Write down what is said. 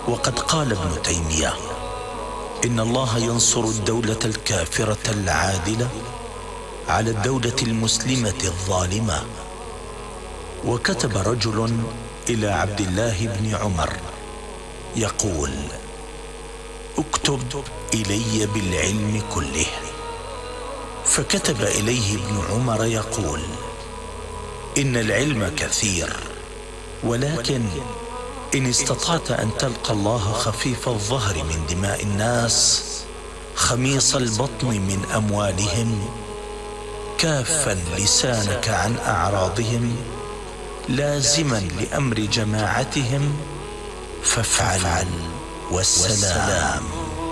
وقد قال ابن تيمية: إن الله ينصر الدولة الكافرة العادلة على الدولة المسلمة الظالمة. وكتب رجل إلى عبد الله بن عمر يقول: اكتب إلي بالعلم كله. فكتب إليه ابن عمر يقول: إن العلم كثير، ولكن إن استطعت أن تلقى الله خفيف الظهر من دماء الناس، خميص البطن من أموالهم، كافا لسانك عن أعراضهم، لازما لأمر جماعتهم، فافعل والسلام.